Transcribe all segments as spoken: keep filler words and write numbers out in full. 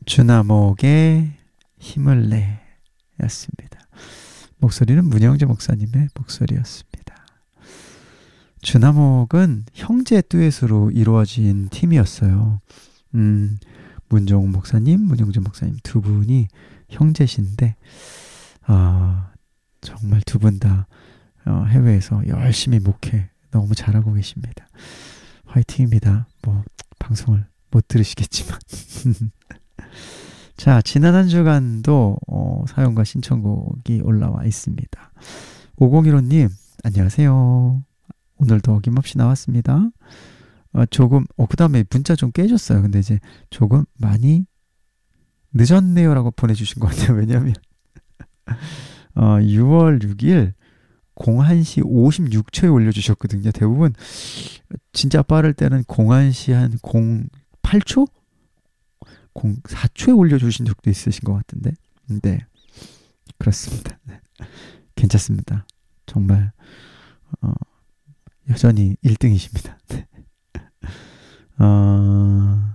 주나목의 힘을 내 였습니다. 목소리는 문영재 목사님의 목소리였습니다. 주나목은 형제 듀엣으로 이루어진 팀이었어요. 음, 문종욱 목사님, 문영재 목사님 두 분이 형제신데 아, 정말 두 분 다 어, 해외에서 열심히 목회 너무 잘하고 계십니다. 화이팅입니다. 뭐 방송을 못 들으시겠지만 자, 지난 한 주간도 어, 사연과 신청곡이 올라와 있습니다. 오공일오님 안녕하세요. 오늘도 어김없이 나왔습니다. 어, 조금 어, 그 다음에 문자 좀 깨졌어요. 근데 이제 조금 많이 늦었네요 라고 보내주신 것 같아요. 왜냐하면 어, 유월 육일 공한 시 오십육 초에 올려주셨거든요. 대부분 진짜 빠를 때는 공한 시 한 공팔 초? 공사 초에 올려주신 적도 있으신 것 같은데. 네, 그렇습니다. 네. 괜찮습니다. 정말 어, 여전히 일 등이십니다. 네. 어,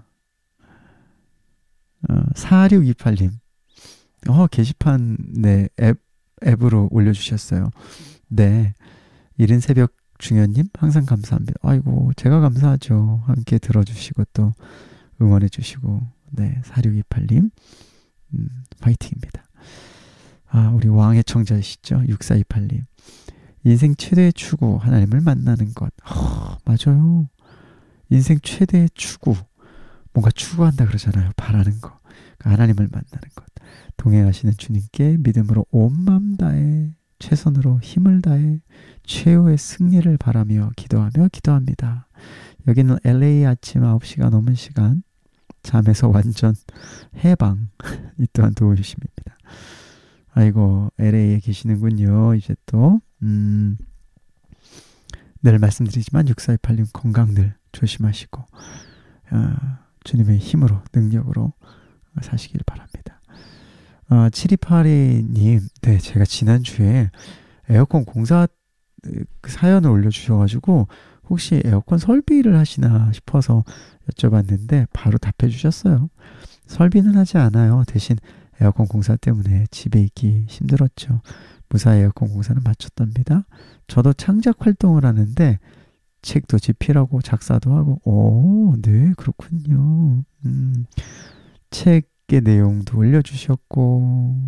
어, 사육이팔님 어, 게시판 네, 앱, 앱으로 올려주셨어요. 네, 이른 새벽 중현님 항상 감사합니다. 아이고 제가 감사하죠. 함께 들어주시고 또 응원해주시고. 네, 사육이팔님 음, 파이팅입니다. 아, 우리 왕의 청자이시죠. 육사이팔님 인생 최대의 추구 하나님을 만나는 것. 허, 맞아요. 인생 최대의 추구 뭔가 추구한다 그러잖아요. 바라는 거. 그러니까 하나님을 만나는 것. 동행하시는 주님께 믿음으로 온 마음 다해 최선으로 힘을 다해 최후의 승리를 바라며 기도하며 기도합니다. 여기는 엘에이 아침 아홉 시가 넘은 시간 잠에서 완전 해방 이 또한 도우심입니다. 아이고 엘에이에 계시는군요. 이제 또 음, 늘 말씀드리지만 육사이팔님 건강 늘 조심하시고 아, 주님의 힘으로 능력으로 사시길 바랍니다. 어, 칠이팔이님 네, 제가 지난주에 에어컨 공사 그 사연을 올려주셔가지고 혹시 에어컨 설비를 하시나 싶어서 여쭤봤는데 바로 답해 주셨어요. 설비는 하지 않아요. 대신 에어컨 공사 때문에 집에 있기 힘들었죠. 무사히 에어컨 공사는 마쳤답니다. 저도 창작 활동을 하는데 책도 집필하고 작사도 하고 오, 네, 그렇군요. 음, 책의 내용도 올려주셨고